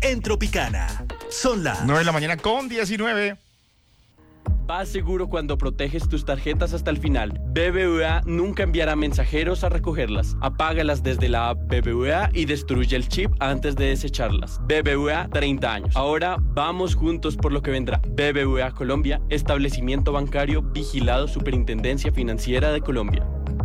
en Tropicana. Son las 9:19 a.m. Vas seguro cuando proteges tus tarjetas hasta el final. BBVA nunca enviará mensajeros a recogerlas. Apágalas desde la app BBVA y destruye el chip antes de desecharlas. BBVA 30 años. Ahora vamos juntos por lo que vendrá. BBVA Colombia, establecimiento bancario vigilado Superintendencia Financiera de Colombia.